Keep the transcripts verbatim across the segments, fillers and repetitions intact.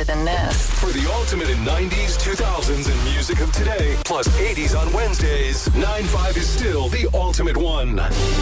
better than this. For the ultimate in nineties, two thousands, and music of today, plus eighties on Wednesdays, nine five is still the ultimate one.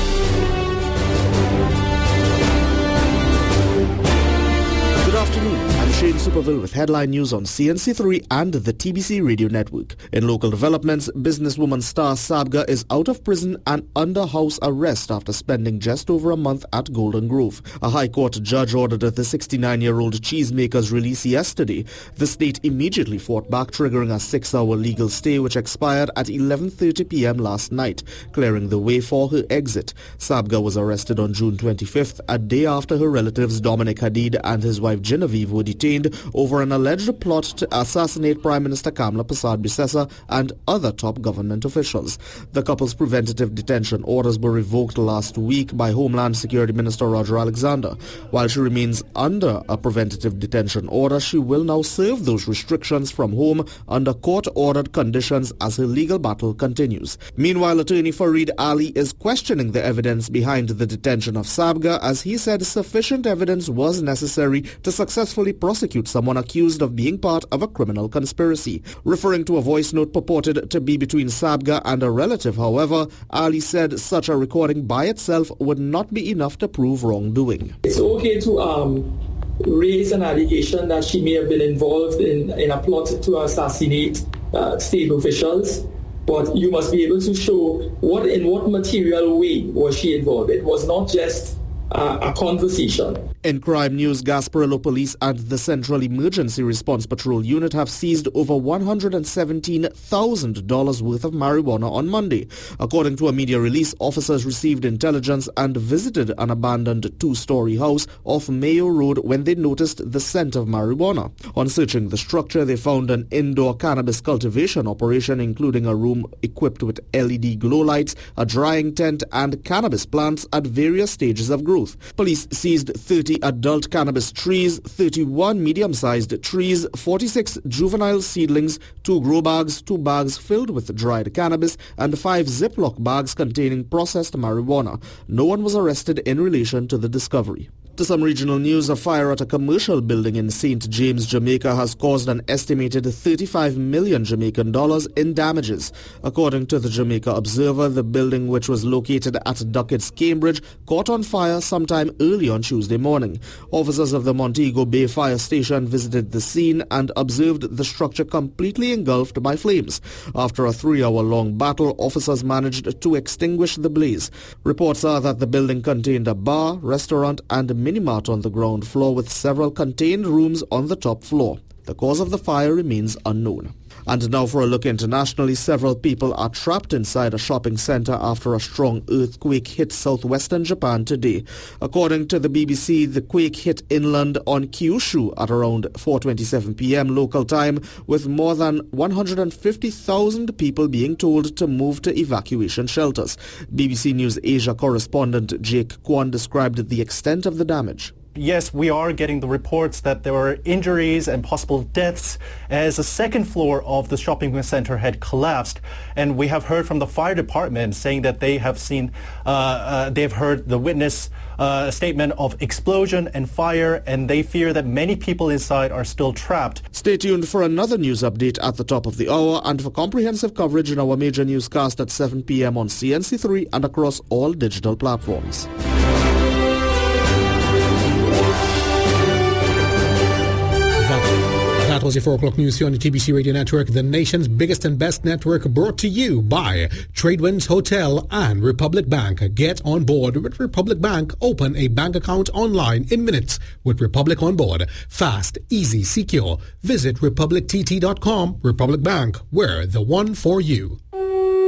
Good afternoon. I'm Shane Superville with headline news on C N C three and the T B C radio network. In local developments, businesswoman Star Sabga is out of prison and under house arrest after spending just over a month at Golden Grove. A High Court judge ordered the sixty-nine-year-old cheesemaker's release yesterday. The state immediately fought back, triggering a six-hour legal stay which expired at eleven thirty p.m. last night, clearing the way for her exit. Sabga was arrested on June twenty-fifth, a day after her relatives Dominic Hadid and his wife Genevieve were detained over an alleged plot to assassinate Prime Minister Kamla Persad-Bissessar and other top government officials. The couple's preventative detention orders were revoked last week by Homeland Security Minister Roger Alexander. While she remains under a preventative detention order, she will now serve those restrictions from home under court-ordered conditions as her legal battle continues. Meanwhile, attorney Farid Ali is questioning the evidence behind the detention of Sabga, as he said sufficient evidence was necessary to successfully prosecute someone accused of being part of a criminal conspiracy. Referring to a voice note purported to be between Sabga and a relative, however, Ali said such a recording by itself would not be enough to prove wrongdoing. It's okay to um, raise an allegation that she may have been involved in, in a plot to assassinate uh, state officials, but you must be able to show what in what material way was she involved. It was not just uh, a conversation. In crime news, Gasparillo Police and the Central Emergency Response Patrol Unit have seized over one hundred seventeen thousand dollars worth of marijuana on Monday. According to a media release, officers received intelligence and visited an abandoned two-story house off Mayo Road when they noticed the scent of marijuana. On searching the structure, they found an indoor cannabis cultivation operation, including a room equipped with L E D glow lights, a drying tent, and cannabis plants at various stages of growth. Police seized thirty adult cannabis trees, thirty-one medium-sized trees, forty-six juvenile seedlings, two grow bags, two bags filled with dried cannabis, and five Ziploc bags containing processed marijuana. No one was arrested in relation to the discovery. To some regional news, a fire at a commercial building in Saint James, Jamaica has caused an estimated thirty-five million Jamaican dollars in damages. According to the Jamaica Observer, the building, which was located at Duckett's, Cambridge, caught on fire sometime early on Tuesday morning. Officers of the Montego Bay Fire Station visited the scene and observed the structure completely engulfed by flames. After a three-hour-long battle, officers managed to extinguish the blaze. Reports are that the building contained a bar, restaurant, and mini-mart on the ground floor with several contained rooms on the top floor. The cause of the fire remains unknown. And now for a look internationally, several people are trapped inside a shopping center after a strong earthquake hit southwestern Japan today. According to the B B C, the quake hit inland on Kyushu at around four twenty-seven p.m. local time, with more than one hundred fifty thousand people being told to move to evacuation shelters. B B C News Asia correspondent Jake Kwan described the extent of the damage. Yes, we are getting the reports that there were injuries and possible deaths as the second floor of the shopping center had collapsed. And we have heard from the fire department saying that they have seen, uh, uh, they've heard the witness uh, a statement of explosion and fire, and they fear that many people inside are still trapped. Stay tuned for another news update at the top of the hour and for comprehensive coverage in our major newscast at seven p.m. on C N C three and across all digital platforms. That was your four o'clock news here on the T B C Radio Network, the nation's biggest and best network, brought to you by Tradewinds Hotel and Republic Bank. Get on board with Republic Bank. Open a bank account online in minutes with Republic on board. Fast, easy, secure. Visit republic t t dot com. Republic Bank, we're the one for you.